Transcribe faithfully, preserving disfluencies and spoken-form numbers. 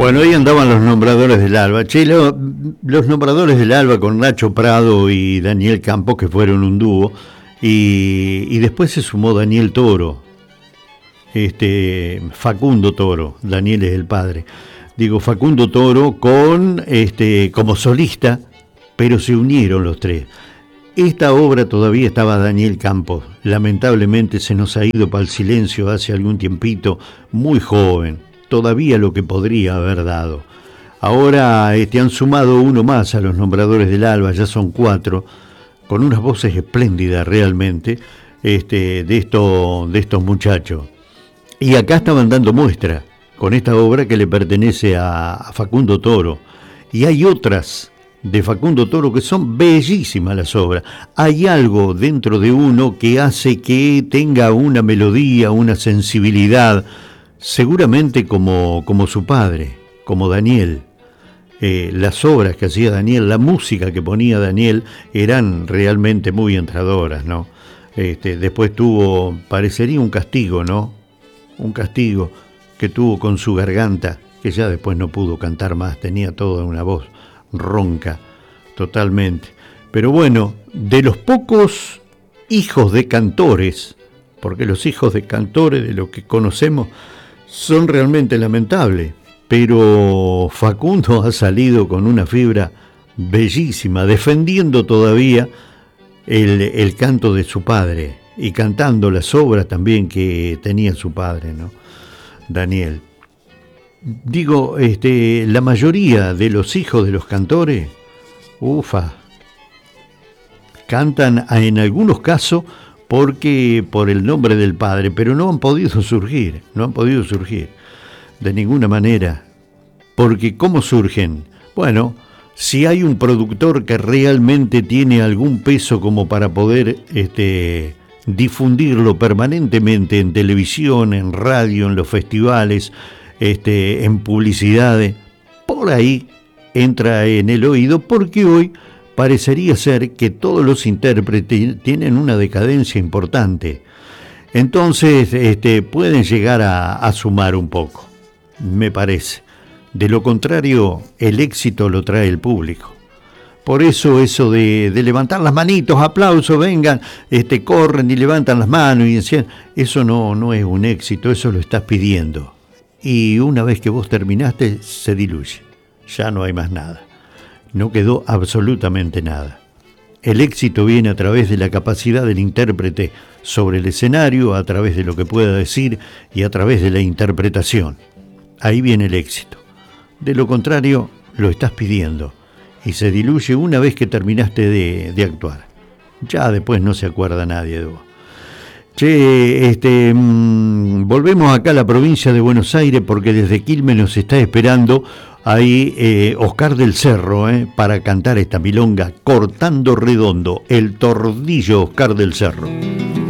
Bueno, ahí andaban los nombradores del Alba. Che, lo, los nombradores del Alba con Nacho Prado y Daniel Campos, que fueron un dúo, y, y después se sumó Daniel Toro, este, Facundo Toro, Daniel es el padre. Digo, Facundo Toro con, este, como solista, pero se unieron los tres. Esta obra todavía estaba Daniel Campos, lamentablemente se nos ha ido para el silencio hace algún tiempito, muy joven, todavía lo que podría haber dado. Ahora este, han sumado uno más a los nombradores del Alba, ya son cuatro, con unas voces espléndidas realmente, este, de, esto, de estos muchachos. Y acá estaban dando muestra con esta obra que le pertenece a, a Facundo Toro. Y hay otras de Facundo Toro que son bellísimas las obras. Hay algo dentro de uno que hace que tenga una melodía, una sensibilidad, seguramente como, como su padre, como Daniel. Eh, las obras que hacía Daniel, la música que ponía Daniel eran realmente muy entradoras, ¿no? Este, después tuvo, parecería un castigo, ¿no? Un castigo que tuvo con su garganta, que ya después no pudo cantar más, tenía toda una voz ronca, totalmente. Pero bueno, de los pocos hijos de cantores, porque los hijos de cantores de los que conocemos son realmente lamentables, pero Facundo ha salido con una fibra bellísima, defendiendo todavía el, el canto de su padre y cantando las obras también que tenía su padre, ¿no? Daniel. Digo, este, la mayoría de los hijos de los cantores, ufa, cantan en algunos casos porque por el nombre del padre, pero no han podido surgir, no han podido surgir de ninguna manera. Porque ¿cómo surgen? Bueno, si hay un productor que realmente tiene algún peso como para poder este, difundirlo permanentemente en televisión, en radio, en los festivales, Este, en publicidades, por ahí entra en el oído, porque hoy parecería ser que todos los intérpretes tienen una decadencia importante. Entonces este, pueden llegar a, a sumar un poco, me parece. De lo contrario, el éxito lo trae el público. Por eso eso de, de levantar las manitos, aplausos, vengan, este, corren y levantan las manos, y decían, eso no, no es un éxito, eso lo estás pidiendo. Y una vez que vos terminaste, se diluye. Ya no hay más nada. No quedó absolutamente nada. El éxito viene a través de la capacidad del intérprete sobre el escenario, a través de lo que pueda decir y a través de la interpretación. Ahí viene el éxito. De lo contrario, lo estás pidiendo y se diluye una vez que terminaste de, de actuar. Ya después no se acuerda nadie de vos. Che, este, mmm, volvemos acá a la provincia de Buenos Aires porque desde Quilmes nos está esperando ahí eh, Oscar del Cerro eh, para cantar esta milonga Cortando Redondo, el tordillo Oscar del Cerro.